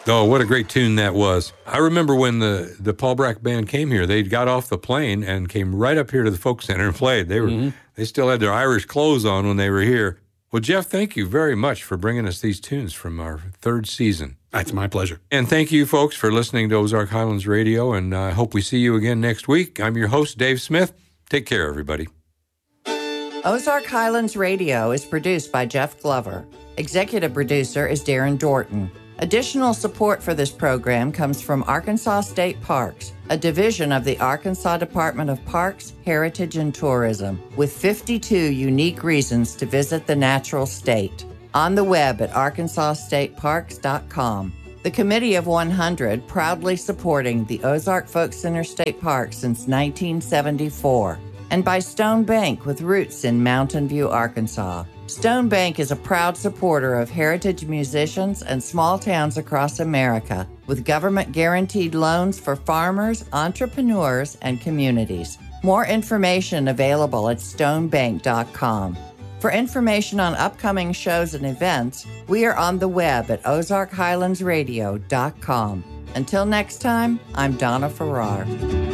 Oh, what a great tune that was. I remember when the Paul Brack Band came here, they got off the plane and came right up here to the Folk Center and played. They still had their Irish clothes on when they were here. Well, Jeff, thank you very much for bringing us these tunes from our third season. It's my pleasure. And thank you, folks, for listening to Ozark Highlands Radio, and I hope we see you again next week. I'm your host, Dave Smith. Take care, everybody. Ozark Highlands Radio is produced by Jeff Glover. Executive producer is Darren Dorton. Additional support for this program comes from Arkansas State Parks, a division of the Arkansas Department of Parks, Heritage, and Tourism, with 52 unique reasons to visit the natural state. On the web at arkansasstateparks.com. The Committee of 100 proudly supporting the Ozark Folk Center State Park since 1974. And by Stone Bank with roots in Mountain View, Arkansas. Stone Bank is a proud supporter of heritage musicians and small towns across America, with government-guaranteed loans for farmers, entrepreneurs, and communities. More information available at stonebank.com. For information on upcoming shows and events, we are on the web at ozarkhighlandsradio.com. Until next time, I'm Donna Farrar.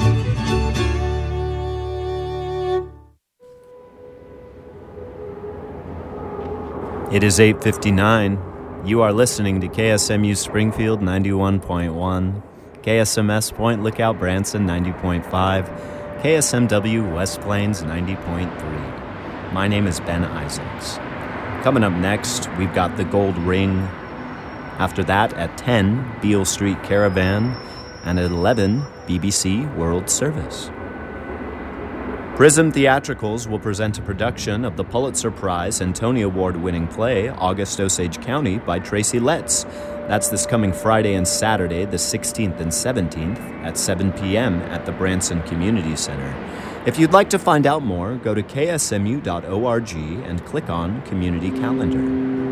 It is 8:59. You are listening to KSMU Springfield 91.1, KSMS Point Lookout Branson 90.5, KSMW West Plains 90.3. My name is Ben Isaacs. Coming up next, we've got The Gold Ring. After that, at 10, Beale Street Caravan, and at 11, BBC World Service. Prism Theatricals will present a production of the Pulitzer Prize and Tony Award-winning play August Osage County by Tracy Letts. That's this coming Friday and Saturday, the 16th and 17th, at 7 p.m. at the Branson Community Center. If you'd like to find out more, go to ksmu.org and click on Community Calendar.